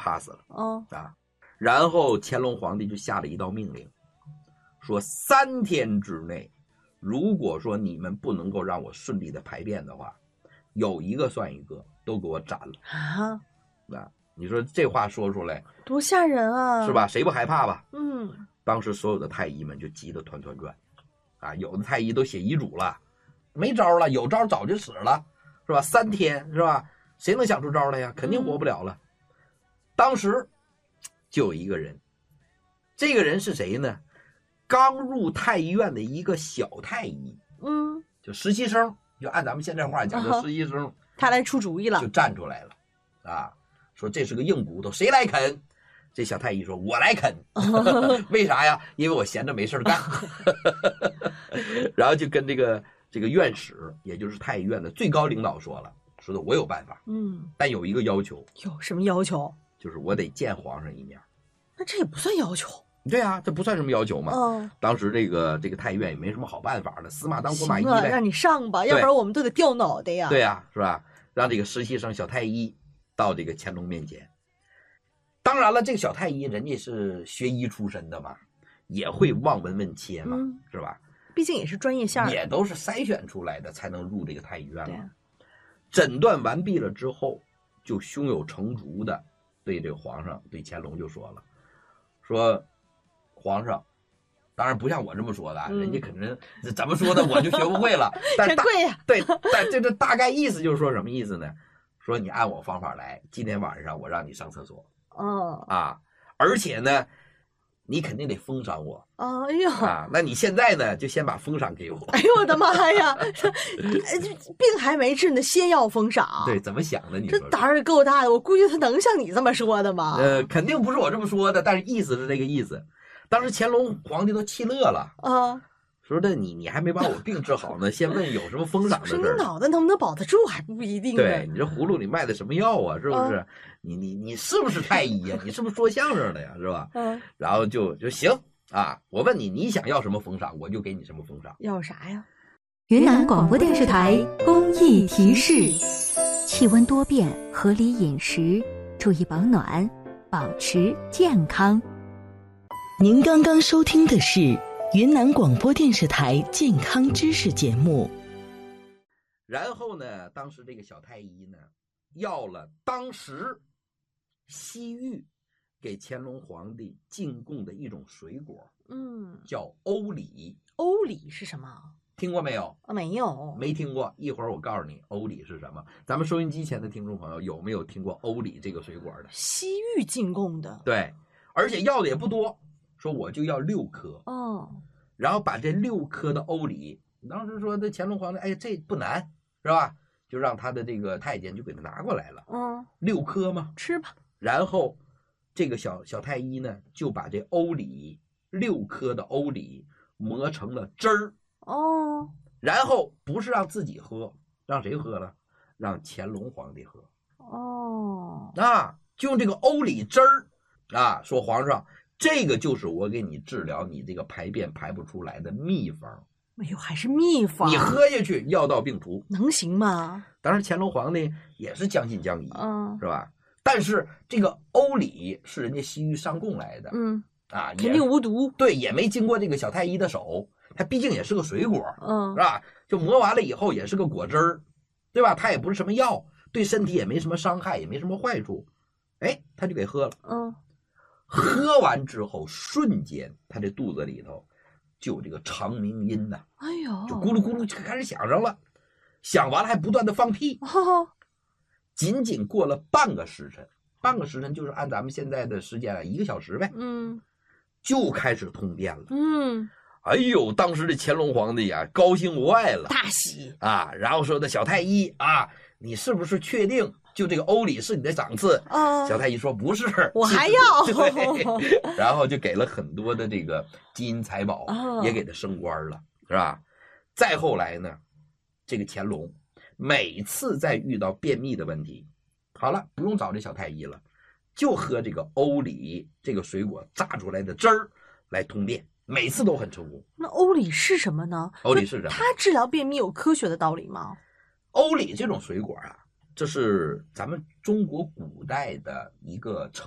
插死了。 哦啊，然后乾隆皇帝就下了一道命令，说3天之内，如果说你们不能够让我顺利的排便的话，有一个算一个，都给我斩了。 啊， 啊，你说这话说出来多吓人啊， 是吧？谁不害怕吧？ 嗯， 当时所有的太医们就急得团团转，啊，有的太医都写遗嘱了，没招了，有招早就死了，是吧？3天是吧？谁能想出招来呀？肯定活不了了。当时就有一个人，这个人是谁呢？刚入太医院的一个小太医，就实习生，就按咱们现在话讲叫实习生， 他来出主意了， 就站出来了，啊，说这是个硬骨头，谁来啃？这小太医说：“我来啃。”为啥呀？因为我闲着没事干。然后就跟这个院使，也就是太医院的最高领导说了，说的我有办法，但有一个要求。 有什么要求？ 就是我得见皇上一面。 那这也不算要求。 对啊，这不算什么要求嘛。当时这个太医院也没什么好办法的，死马当活马医呗。 让你上吧，要不然我们都得掉脑袋呀。 对呀，是吧？让这个实习生小太医到这个乾隆面前。当然了，这个小太医人家是学医出身的嘛，也会望闻问切嘛，是吧？ 毕竟也是专业线， 也都是筛选出来的才能入这个太医院嘛。诊断完毕了之后，就胸有成竹的对这个皇上，对乾隆就说了，说皇上，当然不像我这么说的，人家肯定怎么说的我就学不会了。但是对，但这大概意思就是说什么意思呢？说你按我方法来，今天晚上我让你上厕所。而且呢，你肯定得封赏我。 哎呦那你现在呢，就先把封赏给我。 哎呦我的妈呀！病还没治呢，先要封赏。 对，怎么想的？你说这胆儿够大的，我估计他能像你这么说的吗？ 肯定不是我这么说的，但是意思是这个意思。当时乾隆皇帝都气乐了说的你还没把我病治好呢，先问有什么封赏的事儿。 你脑袋能不能保得住还不一定呢。 对，你这葫芦里卖的什么药啊？是不是？你是不是太医呀？你是不是说相声的呀？是吧？然后就行啊！我问你想要什么封赏，我就给你什么封赏。 要啥呀？ 云南广播电视台公益提示：气温多变，合理饮食，注意保暖，保持健康。 您刚刚收听的是云南广播电视台健康知识节目。 然后呢，当时这个小太医呢，要了当时西域给乾隆皇帝进贡的一种水果，叫欧李。 欧李是什么？ 听过没有？ 没有， 没听过。一会儿我告诉你欧李是什么。咱们收音机前的听众朋友有没有听过欧李这个水果的？ 西域进贡的。 对，而且要的也不多，说我就要6颗。然后把这6颗的欧李，当时说的乾隆皇帝，哎，这不难，是吧？就让他的这个太监就给他拿过来了。6颗嘛， 吃吧。 然后这个小太医呢，就把这欧李6颗的欧李磨成了汁儿。然后不是让自己喝，让谁喝了？让乾隆皇帝喝。就用这个欧李汁儿说皇上，这个就是我给你治疗你这个排便排不出来的秘方。 哎呦，还是秘方！ 你喝下去，药到病除， 能行吗？ 当然，乾隆皇帝也是将信将疑，是吧？但是这个欧李是人家西域上贡来的， 肯定无毒。 对，也没经过这个小太医的手，它毕竟也是个水果，是吧？就磨完了以后也是个果汁儿，对吧？它也不是什么药，对身体也没什么伤害，也没什么坏处。哎，他就给喝了。喝完之后，瞬间他这肚子里头就有这个长鸣音呐， 哎呦， 就咕噜咕噜就开始响上了，响完了还不断的放屁。仅仅过了半个时辰，半个时辰就是按咱们现在的时间1个小时呗，就开始通电了。哎呦，当时这乾隆皇帝啊，高兴坏了， 大喜然后说的小太医你是不是确定就这个欧李是你的赏赐？小太医说不是， 我还要。 对，然后就给了很多的这个金银财宝，也给他升官了，是吧？再后来呢，这个乾隆每次在遇到便秘的问题，好了，不用找这小太医了，就喝这个欧李这个水果榨出来的汁儿来通便，每次都很成功。 那欧李是什么呢？ 欧李是什么？ 它治疗便秘有科学的道理吗？ 欧李这种水果这是咱们中国古代的一个称